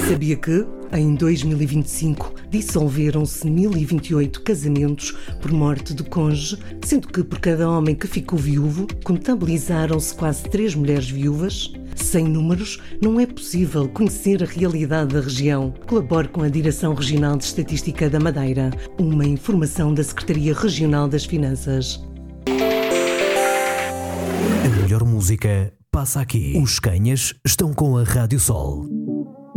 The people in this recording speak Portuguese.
Sabia que, em 2025, dissolveram-se 1028 casamentos por morte de cônjuge, sendo que por cada homem que ficou viúvo, contabilizaram-se quase 3 mulheres viúvas? Sem números, não é possível conhecer a realidade da região. Colabore com a Direção Regional de Estatística da Madeira, uma informação da Secretaria Regional das Finanças. A melhor música passa aqui. Os Canhas estão com a Rádio Sol.